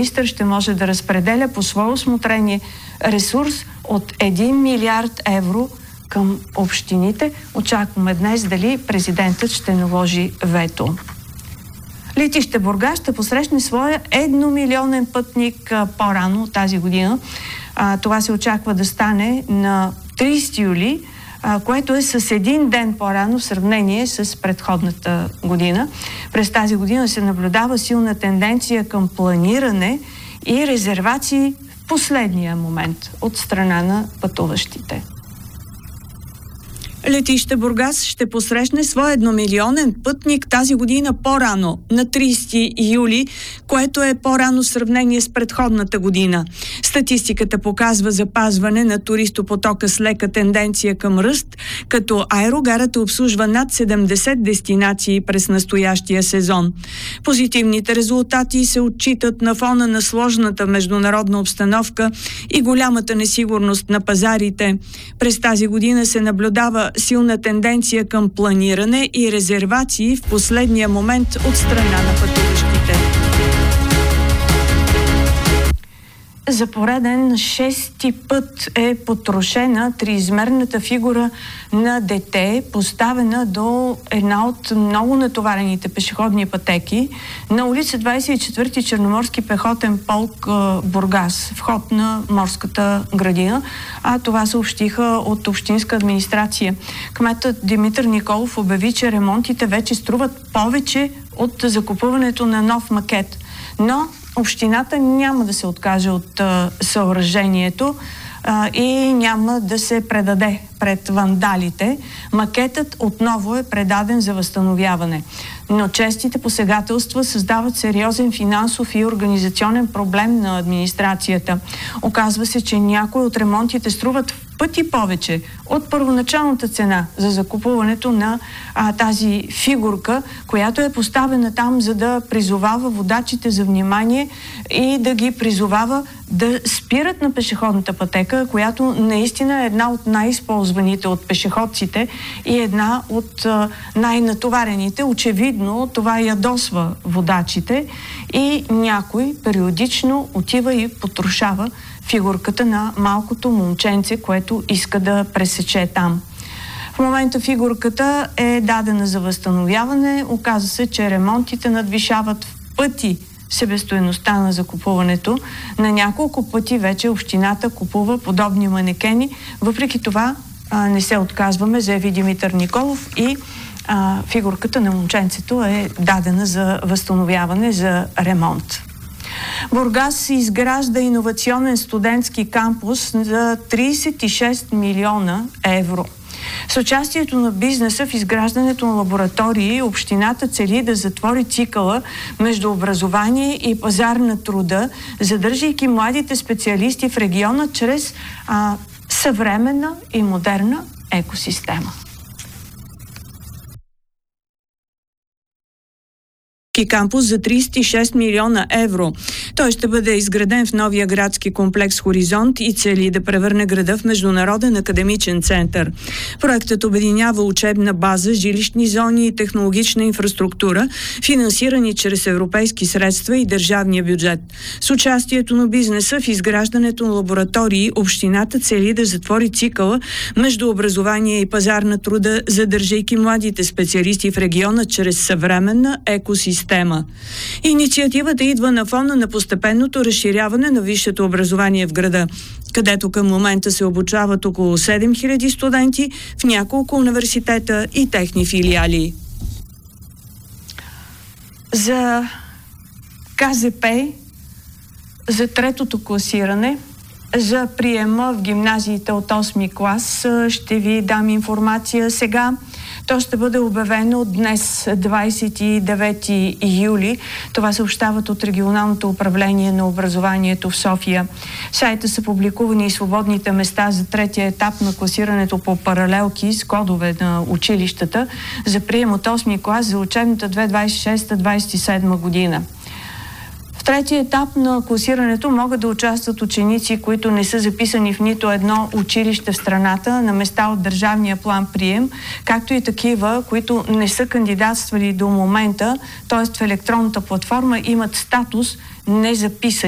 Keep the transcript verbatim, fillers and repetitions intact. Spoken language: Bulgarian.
министър ще може да разпределя по свое усмотрение ресурс от един милиард евро към общините. Очакваме днес дали президентът ще наложи вето. Летище Бургас ще посрещне своя едномилионен пътник а, по-рано тази година. А, това се очаква да стане на тридесети юли, а, което е с един ден по-рано в сравнение с предходната година. През тази година се наблюдава силна тенденция към планиране и резервации в последния момент от страна на пътуващите. Летище Бургас ще посрещне своя едномилионен пътник тази година по-рано, на тридесети юли, което е по-рано в сравнение с предходната година. Статистиката показва запазване на туристопотока с лека тенденция към ръст, като аерогарата обслужва над седемдесет дестинации през настоящия сезон. Позитивните резултати се отчитат на фона на сложната международна обстановка и голямата несигурност на пазарите. През тази година се наблюдава силна тенденция към планиране и резервации в последния момент от страна на пътуващите. За пореден шести път е потрошена триизмерната фигура на дете, поставена до една от много натоварените пешеходни пътеки на улица двадесет и четвърти Черноморски пехотен полк Бургас, вход на морската градина, а това съобщиха от общинска администрация. Кметът Димитър Николов обяви, че ремонтите вече струват повече от закупуването на нов макет. Но общината няма да се откаже от а, съоръжението а, и няма да се предаде пред вандалите. Макетът отново е предаден за възстановяване. Но честите посегателства създават сериозен финансов и организационен проблем на администрацията. Оказва се, че някои от ремонтите струват в пъти повече от първоначалната цена за закупуването на а, тази фигурка, която е поставена там, за да призовава водачите за внимание и да ги призовава да спират на пешеходната пътека, която наистина е една от най-използваните от пешеходците и една от а, най-натоварените. Очевидно това ядосва водачите и някой периодично отива и потрошава фигурката на малкото момченце, което иска да пресече там. В момента фигурката е дадена за възстановяване. Оказва се, че ремонтите надвишават в пъти себестойността на закупуването. На няколко пъти вече общината купува подобни манекени. Въпреки това а, не се отказваме, заяви Димитър Николов, и а, фигурката на момченцето е дадена за възстановяване, за ремонт. Бургас изгражда иновационен студентски кампус за тридесет и шест милиона евро. С участието на бизнеса в изграждането на лаборатории, общината цели да затвори цикъла между образование и пазар на труда, задържайки младите специалисти в региона чрез а, съвременна и модерна екосистема. Кампус за тридесет и шест милиона евро. Той ще бъде изграден в новия градски комплекс Хоризонт и цели да превърне града в международен академичен център. Проектът обединява учебна база, жилищни зони и технологична инфраструктура, финансирани чрез европейски средства и държавния бюджет. С участието на бизнеса в изграждането на лаборатории, общината цели да затвори цикъла между образование и пазар на труда, задържайки младите специалисти в региона чрез съвременна екосистема. Инициативата идва на фона на постепенното разширяване на висшето образование в града, където към момента се обучават около седем хиляди студенти в няколко университета и техни филиали. За КЗП, за третото класиране, за приема в гимназиите от осми клас ще ви дам информация сега. То ще бъде обявено днес, двадесет и девети юли. Това съобщават от Регионалното управление на образованието в София. В сайта са публикувани и свободните места за третия етап на класирането по паралелки с кодове на училищата за прием от осми клас за учебната две хиляди двадесет и шеста двадесет и седма година. В третия етап на класирането могат да участват ученици, които не са записани в нито едно училище в страната на места от държавния план прием, както и такива, които не са кандидатствали до момента, т.е. в електронната платформа имат статус незаписани.